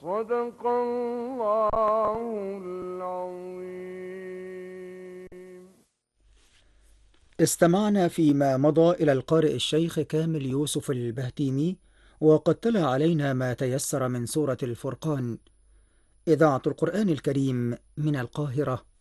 صدق الله العظيم. استمعنا فيما مضى إلى القارئ الشيخ كامل يوسف البهتيمي، وقد تلا علينا ما تيسر من سورة الفرقان. إذاعة القرآن الكريم من القاهرة.